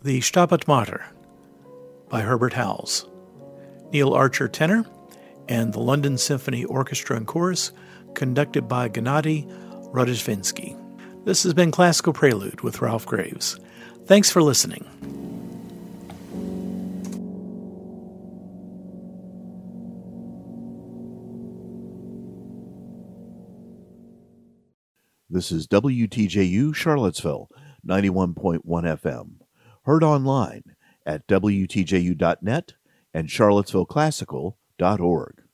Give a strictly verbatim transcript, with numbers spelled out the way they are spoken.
the Stabat Mater by Herbert Howells, Neil Archer tenor, and the London Symphony Orchestra and Chorus, conducted by Gennady Rodzhansky. This has been Classical Prelude with Ralph Graves. Thanks for listening. This is W T J U Charlottesville, ninety-one point one F M. Heard online at W T J U dot net and Charlottesville Classical dot org.